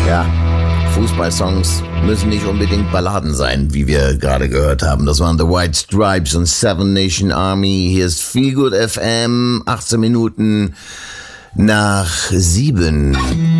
Ja, Fußballsongs müssen nicht unbedingt Balladen sein, wie wir gerade gehört haben. Das waren The White Stripes und Seven Nation Army. Hier ist Feelgood FM, 18 Minuten nach 7.